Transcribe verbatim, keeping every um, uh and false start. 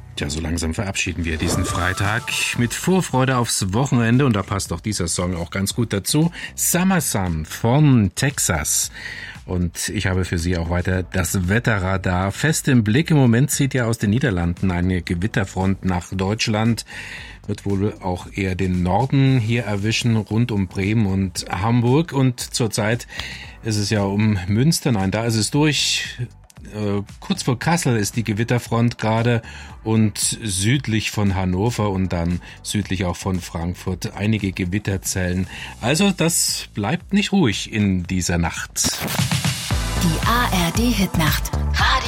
Tja, so langsam verabschieden wir diesen Freitag mit Vorfreude aufs Wochenende und da passt auch dieser Song auch ganz gut dazu. Summer Sun von Texas. Und ich habe für Sie auch weiter das Wetterradar fest im Blick. Im Moment zieht ja aus den Niederlanden eine Gewitterfront nach Deutschland. Wird wohl auch eher den Norden hier erwischen, rund um Bremen und Hamburg. Und zurzeit ist es ja um Münster, nein, da ist es durch. Äh, kurz vor Kassel ist die Gewitterfront gerade und südlich von Hannover und dann südlich auch von Frankfurt einige Gewitterzellen. Also das bleibt nicht ruhig in dieser Nacht. Die A R D-Hitnacht.